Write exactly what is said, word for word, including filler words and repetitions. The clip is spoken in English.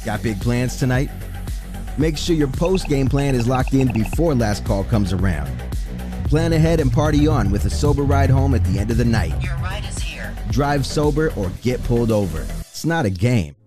Got big plans tonight? Make sure your post-game plan is locked in before last call comes around. Plan ahead and party on with a sober ride home at the end of the night. Your ride is here. Drive sober or get pulled over. It's not a game.